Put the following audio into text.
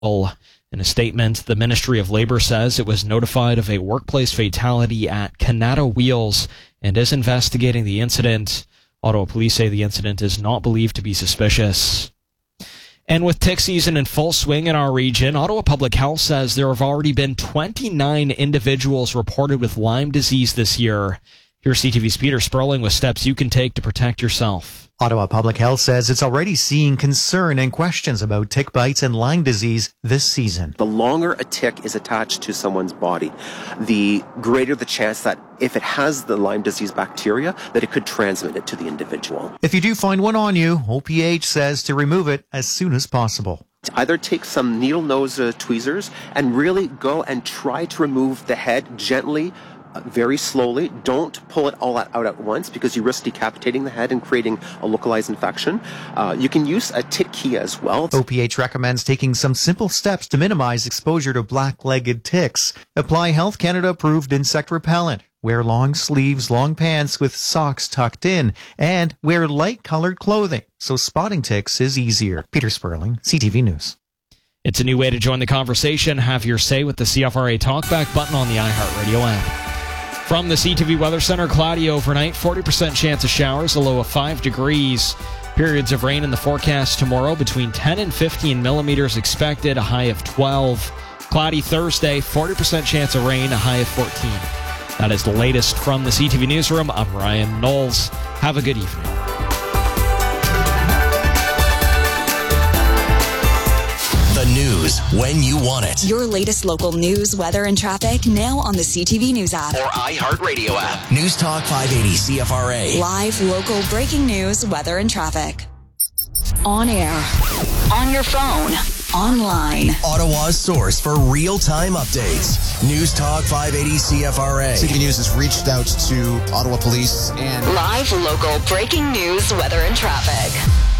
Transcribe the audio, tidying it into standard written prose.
In a statement, the Ministry of Labour says it was notified of a workplace fatality at Canada Wheels and is investigating the incident. Ottawa police say the incident is not believed to be suspicious. And with tick season in full swing in our region, Ottawa Public Health says there have already been 29 individuals reported with Lyme disease this year. Here's CTV's Peter Sperling with steps you can take to protect yourself. Ottawa Public Health says it's already seeing concern and questions about tick bites and Lyme disease this season. The longer a tick is attached to someone's body, the greater the chance that if it has the Lyme disease bacteria, that it could transmit it to the individual. If you do find one on you, OPH says to remove it as soon as possible. Either take some needle nose tweezers and really go and try to remove the head gently, very slowly. Don't pull it all out at once because you risk decapitating the head and creating a localized infection. You can use a tick key as well. OPH recommends taking some simple steps to minimize exposure to black-legged ticks. Apply Health Canada approved insect repellent. Wear long sleeves, long pants with socks tucked in, and wear light-colored clothing so spotting ticks is easier. Peter Sperling, CTV News. It's a new way to join the conversation. Have your say with the CFRA Talkback button on the iHeartRadio app. From the CTV Weather Center, cloudy overnight, 40% chance of showers, a low of 5 degrees. Periods of rain in the forecast tomorrow, between 10 and 15 millimeters expected, a high of 12. Cloudy Thursday, 40% chance of rain, a high of 14. That is the latest from the CTV Newsroom. I'm Ryan Knowles. Have a good evening. The news when you want it. Your latest local news, weather, and traffic now on the CTV News app. Or iHeartRadio app. News Talk 580 CFRA. Live, local, breaking news, weather, and traffic. On air. On your phone. Online. Ottawa's source for real-time updates. News Talk 580 CFRA. CTV News has reached out to Ottawa Police and... Live, local, breaking news, weather, and traffic.